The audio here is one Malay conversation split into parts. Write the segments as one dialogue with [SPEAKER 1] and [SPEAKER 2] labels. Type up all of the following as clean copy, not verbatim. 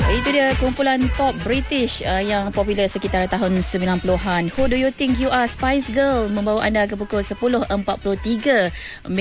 [SPEAKER 1] Itu dia kumpulan pop British yang popular sekitar tahun 90-an. Who Do You Think You Are, Spice Girl, membawa anda ke pukul 10.43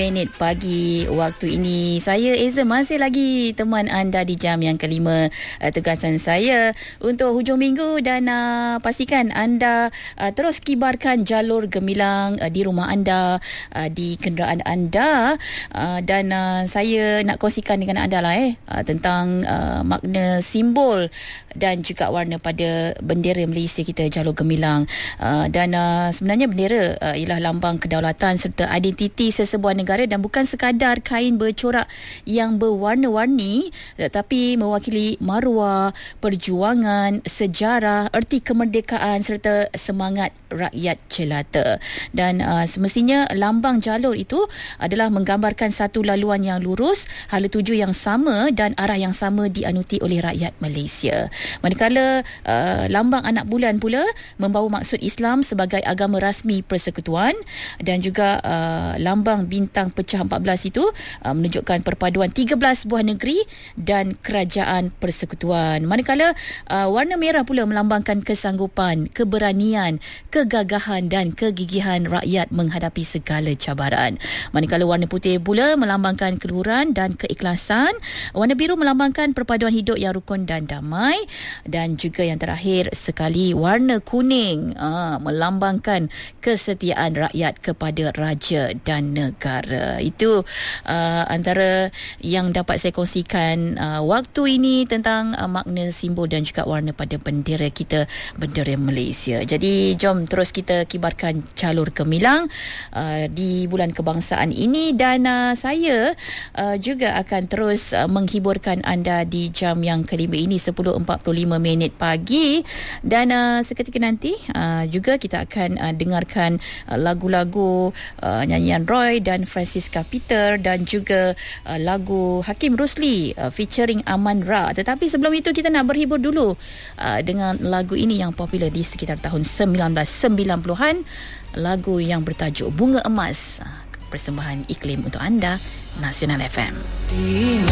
[SPEAKER 1] pagi waktu ini. Saya Eza masih lagi teman anda di jam yang kelima tugasan saya untuk hujung minggu, dan pastikan anda terus kibarkan jalur gemilang di rumah anda, di kenderaan anda, dan saya nak kongsikan dengan anda lah tentang makna simbol dan juga warna pada bendera Malaysia kita, jalur gemilang. Dan sebenarnya bendera ialah lambang kedaulatan serta identiti sesebuah negara, dan bukan sekadar kain bercorak yang berwarna-warni, tetapi mewakili maruah, perjuangan, sejarah, erti kemerdekaan serta semangat rakyat jelata. Dan semestinya lambang jalur itu adalah menggambarkan satu laluan yang lurus, hala tuju yang sama dan arah yang sama dianuti oleh rakyat Malaysia. Manakala lambang anak bulan pula membawa maksud Islam sebagai agama rasmi persekutuan, dan juga lambang bintang pecah 14 itu menunjukkan perpaduan 13 buah negeri dan kerajaan persekutuan. Manakala warna merah pula melambangkan kesanggupan, keberanian, kegagahan dan kegigihan rakyat menghadapi segala cabaran. Manakala warna putih pula melambangkan keluhuran dan keikhlasan. Warna biru melambangkan perpaduan hidup yang rukun dan damai, dan juga yang terakhir sekali warna kuning melambangkan kesetiaan rakyat kepada raja dan negara. Itu antara yang dapat saya kongsikan waktu ini tentang makna simbol dan juga warna pada bendera kita, bendera Malaysia. Jadi jom terus kita kibarkan jalur gemilang di bulan kebangsaan ini, dan saya juga akan terus menghiburkan anda di jam yang kelima ini 10.45 pagi, dan seketika nanti juga kita akan dengarkan lagu-lagu nyanyian Roy dan Francisca Peter, dan juga lagu Hakim Rusli featuring Aman Ra. Tetapi sebelum itu kita nak berhibur dulu dengan lagu ini yang popular di sekitar tahun 1990-an, lagu yang bertajuk Bunga Emas, persembahan iklim untuk anda, Nasional FM.